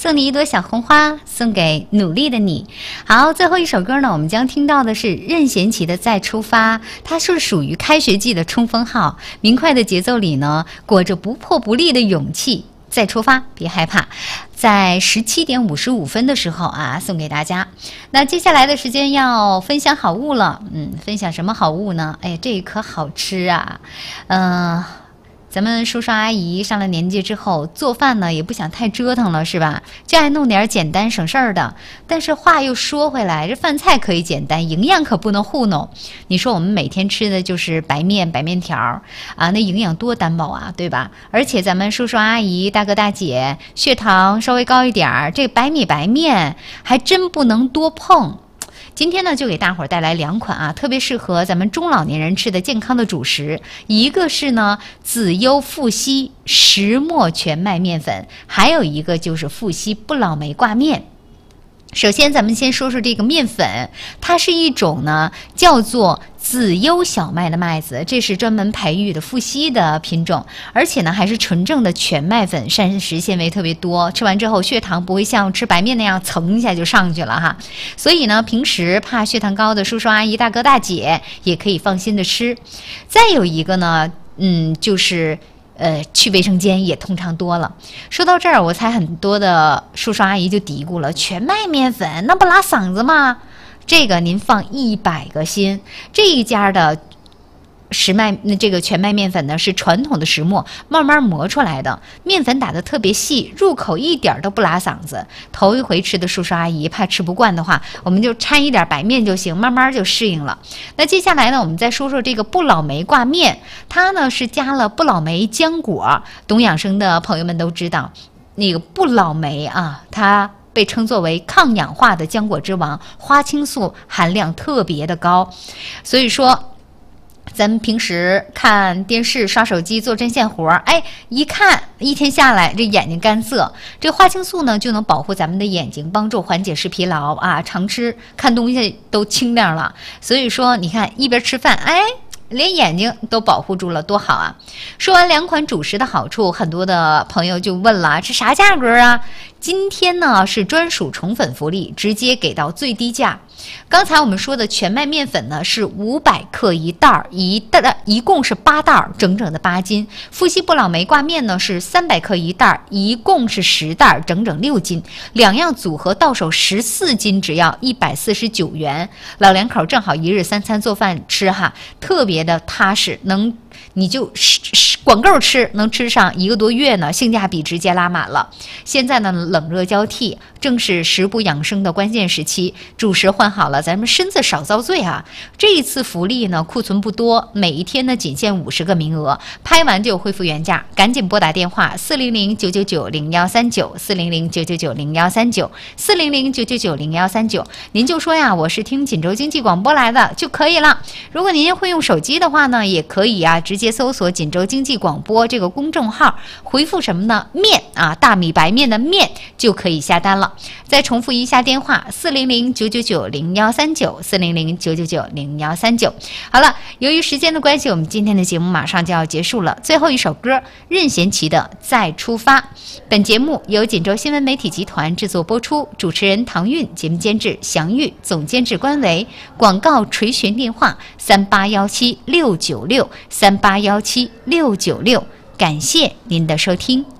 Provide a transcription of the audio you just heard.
送你一朵小红花，送给努力的你。好，最后一首歌呢，我们将听到的是任贤齐的《再出发》，它是属于开学季的冲锋号，明快的节奏里呢，裹着不破不立的勇气。再出发，别害怕。在17点55分的时候啊，送给大家。那接下来的时间要分享好物了，分享什么好物呢？哎，这可好吃啊，咱们叔叔阿姨上了年纪之后，做饭呢也不想太折腾了，是吧？就爱弄点简单省事儿的。但是话又说回来，这饭菜可以简单，营养可不能糊弄。你说我们每天吃的就是白面条啊，那营养多单薄啊，对吧？而且咱们叔叔阿姨、大哥大姐血糖稍微高一点儿，这白面还真不能多碰。今天呢，就给大伙儿带来2款啊，特别适合咱们中老年人吃的健康的主食。一个是呢子优富硒石磨全麦面粉，还有一个就是富硒不老梅挂面。首先咱们先说说这个面粉，它是一种呢叫做子优小麦的麦子，这是专门培育的富硒的品种，而且呢还是纯正的全麦粉，膳食纤维特别多，吃完之后血糖不会像吃白面那样蹭一下就上去了哈。所以呢平时怕血糖高的叔叔阿姨、大哥大姐也可以放心的吃。再有一个呢就是去卫生间也通畅多了。说到这儿，我猜很多的叔叔阿姨就嘀咕了，全麦面粉那不拉嗓子吗？这个您放100个心，这一家的这个全麦面粉呢是传统的石磨慢慢磨出来的，面粉打得特别细，入口一点都不拉嗓子。头一回吃的叔叔阿姨怕吃不惯的话，我们就掺一点白面就行，慢慢就适应了。那接下来呢，我们再说说这个不老梅挂面，它呢是加了不老梅浆果。懂养生的朋友们都知道，那个不老梅啊，它被称作为抗氧化的浆果之王，花青素含量特别的高，所以说咱们平时看电视、刷手机、做针线活儿，一看一天下来，这眼睛干涩，这花青素呢就能保护咱们的眼睛，帮助缓解视疲劳啊，常吃看东西都清亮了。所以说，你看一边吃饭，连眼睛都保护住了，多好啊！说完2款主食的好处，很多的朋友就问了，这啥价格啊？今天呢是专属宠粉福利，直接给到最低价。刚才我们说的全麦面粉呢是500克一袋，一共是8袋，整整的8斤。富硒不老梅挂面呢是300克一袋，一共是10袋，整整6斤。2样组合到手14斤，只要149元。老两口正好1日3餐做饭吃哈，特别的踏实，你就管够吃，能吃上1个多月呢，性价比直接拉满了。现在呢冷热交替，正是食补养生的关键时期，主食换好了，咱们身子少遭罪啊。这一次福利呢库存不多，每一天呢仅限50个名额，拍完就恢复原价，赶紧拨打电话400-999-0139，400-999-0139，400-999-0139，您就说呀，我是听锦州经济广播来的就可以了。如果您会用手机的话呢，也可以啊，直接搜索锦州经济广播这个公众号，回复什么呢？面啊，大米白面的面就可以下单了。再重复一下电话：400-999-0139，400-999-0139。好了，由于时间的关系，我们今天的节目马上就要结束了。最后一首歌，任贤齐的《再出发》。本节目由锦州新闻媒体集团制作播出，主持人唐韵，节目监制祥玉，总监制关维。广告垂询电话：38176963817696。感谢您的收听。